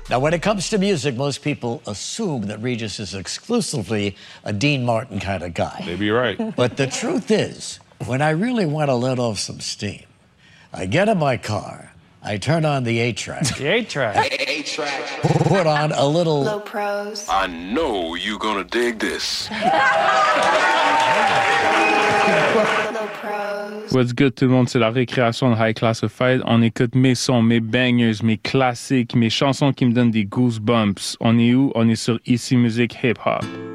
Now, when it comes to music, most people assume that Regis is exclusively a Dean Martin kind of guy. They be right. But the truth is, when I really want to let off some steam, I get in my car, I turn on the 8-track. The 8-track. 8-track. Put on a little... Low pros. I know you're gonna dig this. Low pros. What's good tout le monde, c'est la récréation de High Classified. On écoute mes sons, mes bangers, mes classiques, mes chansons qui me donnent des goosebumps. On est où? On est sur Ici Musique Hip Hop.